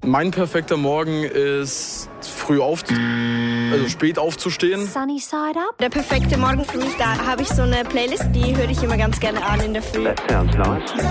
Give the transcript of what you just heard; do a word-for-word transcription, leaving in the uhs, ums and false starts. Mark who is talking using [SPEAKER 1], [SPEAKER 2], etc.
[SPEAKER 1] Mein perfekter Morgen ist früh auf, also spät aufzustehen.
[SPEAKER 2] Sunny side up.
[SPEAKER 3] Der perfekte Morgen für mich, da habe ich so eine Playlist, die höre ich immer ganz gerne an in der Früh.
[SPEAKER 4] That sounds nice.